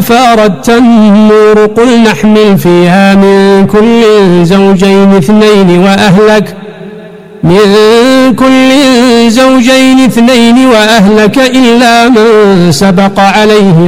وفار التنور قل نحمل فيها من كل زوجين اثنين وأهلك إلا من سبق عليه